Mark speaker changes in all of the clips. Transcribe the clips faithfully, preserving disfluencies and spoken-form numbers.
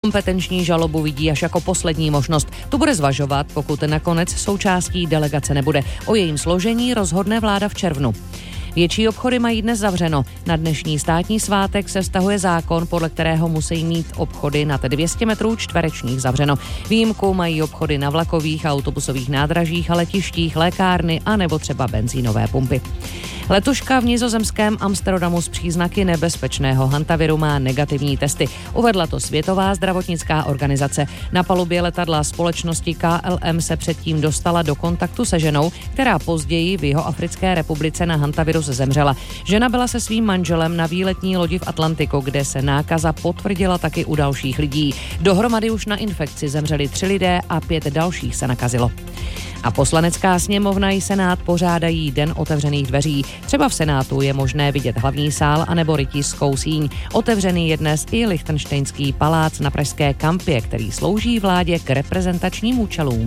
Speaker 1: Kompetenční žalobu vidí až jako poslední možnost. Tu bude zvažovat, pokud nakonec součástí delegace nebude. O jejím složení rozhodne vláda v červnu. Větší obchody mají dnes zavřeno. Na dnešní státní svátek se vztahuje zákon, podle kterého musí mít obchody nad dvě stě metrů čtverečních zavřeno. Výjimku mají obchody na vlakových a autobusových nádražích a letištích, lékárny a nebo třeba benzínové pumpy. Letuška v nizozemském Amsterdamu s příznaky nebezpečného hantaviru má negativní testy. Uvedla to Světová zdravotnická organizace. Na palubě letadla společnosti K L M se předtím dostala do kontaktu se ženou, která později v Jihoafrické republice na hantavirus zemřela. Žena byla se svým manželem na výletní lodi v Atlantiku, kde se nákaza potvrdila taky u dalších lidí. Dohromady už na infekci zemřeli tři lidé a pět dalších se nakazilo. A Poslanecká sněmovna i Senát pořádají Den otevřených dveří. Třeba v Senátu je možné vidět hlavní sál anebo rytířskou síň. Otevřený je dnes i Lichtenštejnský palác na pražské Kampě, který slouží vládě k reprezentačním účelům.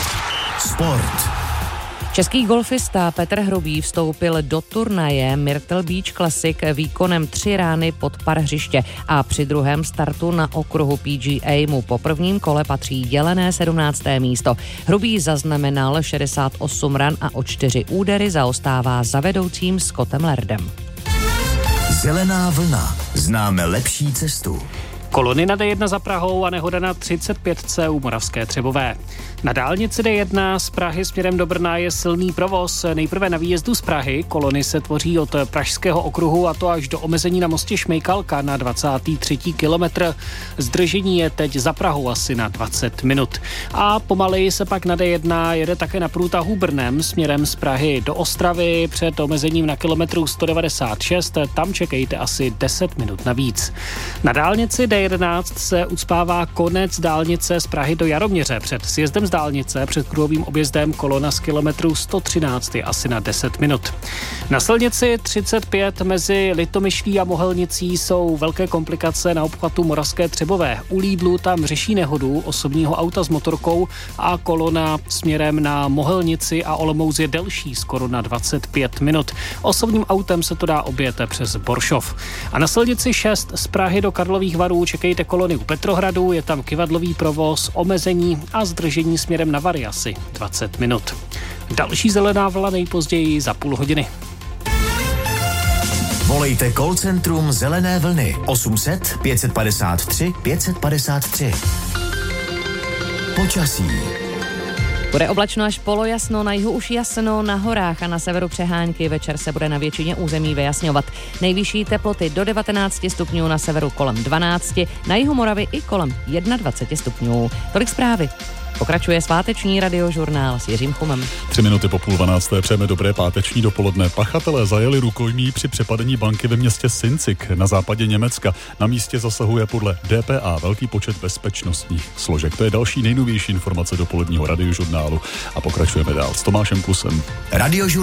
Speaker 2: Sport.
Speaker 1: Český golfista Petr Hrubý vstoupil do turnaje Myrtle Beach Classic výkonem tři rány pod par hřiště a při druhém startu na okruhu P G A mu po prvním kole patří dělené sedmnácté místo. Hrubý zaznamenal šedesát osm ran a o čtyři údery zaostává za vedoucím Scottem Lardem.
Speaker 2: Zelená vlna. Známe lepší cestu.
Speaker 3: Kolony na D jedna za Prahou a nehoda na třicet pět C u Moravské Třebové. Na dálnici D jedna z Prahy směrem do Brna je silný provoz. Nejprve na výjezdu z Prahy. Kolony se tvoří od Pražského okruhu a to až do omezení na mostě Šmejkalka na dvacátý třetí kilometr. Zdržení je teď za Prahou asi na dvacet minut. A pomaleji se pak na D jedna jede také na průtahu Brnem směrem z Prahy do Ostravy před omezením na kilometru sto devadesát šest. Tam čekejte asi deset minut navíc. Na dálnici D jedenáct se ucpává konec dálnice z Prahy do Jaroměře. Před sjezdem z dálnice před kruhovým objezdem kolona z kilometru sto třináct je asi na deset minut. Na silnici třicet pět mezi Litomyšlí a Mohelnicí jsou velké komplikace na obchvatu Moravské Třebové. U Lídlu tam řeší nehodu osobního auta s motorkou a kolona směrem na Mohelnici a Olomouc je delší, skoro na dvacet pět minut. Osobním autem se to dá objet přes Boršov. A na silnici šest z Prahy do Karlových Varů čekejte kolony u Petrohradu, je tam kyvadlový provoz, omezení a zdržení směrem na Vary asi dvacet minut. Další zelená vlna nejpozději za půl hodiny.
Speaker 2: Volejte call centrum Zelené vlny osm set pět padesát tři pět padesát tři. Počasí.
Speaker 1: Bude oblačno až polojasno, na jihu už jasno, na horách a na severu přehánky. Večer se bude na většině území vyjasňovat. Nejvyšší teploty do devatenáct stupňů, na severu kolem dvanáct, na jihu Moravy i kolem dvacet jedna stupňů. Tolik zprávy. Pokračuje sváteční radiožurnál s Jiřím Chumem.
Speaker 4: Tři minuty po půl dvanácté přejeme dobré páteční dopoledne. Pachatelé zajeli rukojmí při přepadení banky ve městě Sincik na západě Německa. Na místě zasahuje podle D P A velký počet bezpečnostních složek. To je další nejnovější informace dopoledního radiožurnálu a pokračujeme dál s Tomášem Klusem.
Speaker 2: Radiožurnál